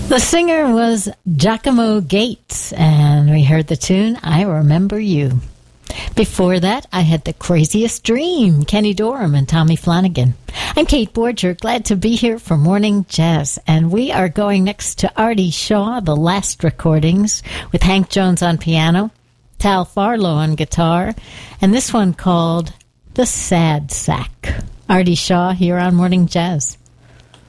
The singer was Giacomo Gates, and we heard the tune, I Remember You. Before that, I had The Craziest Dream, Kenny Dorham and Tommy Flanagan. I'm Kate Borger, glad to be here for Morning Jazz, and we are going next to Artie Shaw, The Last Recordings, with Hank Jones on piano, Tal Farlow on guitar, and this one called The Sad Sack. Artie Shaw here on Morning Jazz.